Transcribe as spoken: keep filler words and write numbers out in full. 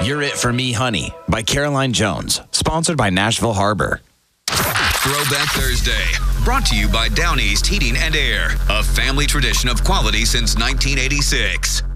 You're It For Me, Honey by Caroline Jones, sponsored by Nashville Harbor. Throwback Thursday, brought to you by Down East Heating and Air, a family tradition of quality since nineteen eighty-six.